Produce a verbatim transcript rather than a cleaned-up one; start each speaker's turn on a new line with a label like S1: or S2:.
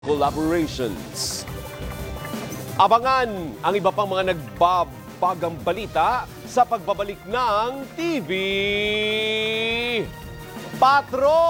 S1: collaborations. Abangan ang iba pang mga nagbabagang balita sa pagbabalik ng T V Patrol!